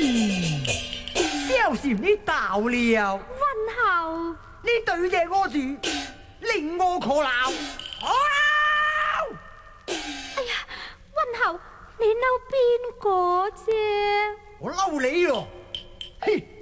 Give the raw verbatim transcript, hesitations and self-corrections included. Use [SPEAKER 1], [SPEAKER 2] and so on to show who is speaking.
[SPEAKER 1] 就是你到了，
[SPEAKER 2] 溫侯，
[SPEAKER 1] 你對着我住，令我可鬧，可鬧！
[SPEAKER 2] 哎呀，溫侯，你嬲邊個啫？
[SPEAKER 1] 我嬲你咯，嘿！